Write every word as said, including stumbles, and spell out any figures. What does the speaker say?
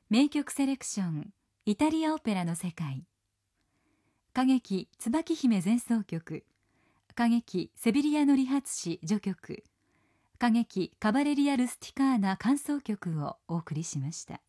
名曲セレクションイタリアオペラの世界、歌劇椿姫前奏曲、歌劇セビリアの理髪師序曲、歌劇カバレリア・ルスティカーナ間奏曲をお送りしました。